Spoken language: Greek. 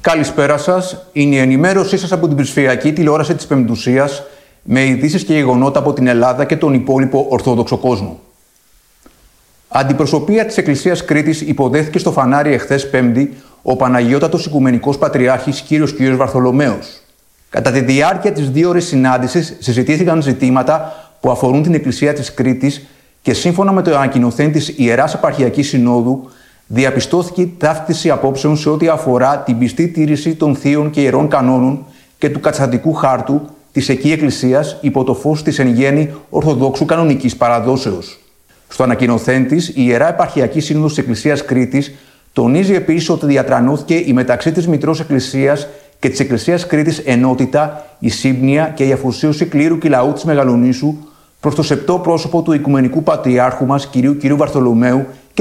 Καλησπέρα σας. Είναι η ενημέρωσή σας από την Ψηφιακή Τηλεόραση της Πεμπτουσίας με ειδήσεις και γεγονότα από την Ελλάδα και τον υπόλοιπο Ορθόδοξο κόσμο. Αντιπροσωπεία της Εκκλησίας Κρήτης υποδέχθηκε στο φανάρι εχθές Πέμπτη ο Παναγιώτατος Οικουμενικός Πατριάρχης Κύριος Βαρθολομαίος. Κατά τη διάρκεια της 2ωρης συνάντησης συζητήθηκαν ζητήματα που αφορούν την Εκκλησία της Κρήτης και σύμφωνα με το ανακοινωθέν της Ιεράς Επαρχιακής Συνόδου, διαπιστώθηκε ταύτιση απόψεων σε ό,τι αφορά την πιστή τήρηση των θείων και ιερών κανόνων και του καταστατικού χάρτου της εκεί Εκκλησίας υπό το φως της εν γέννη Ορθοδόξου κανονικής παραδόσεως. Στο ανακοινωθέν της, η Ιερά Επαρχιακή Σύνοδος της Εκκλησίας Κρήτης τονίζει επίσης ότι διατρανώθηκε η μεταξύ της Μητρός Εκκλησίας και της Εκκλησίας Κρήτης ενότητα, η σύμπνοια και η αφοσίωση κλήρου και λαού της Μεγαλονήσου προς το σεπτό πρόσωπο του Οικουμενικού Πατριάρχου μας, κυρίου Βαρθολομαίου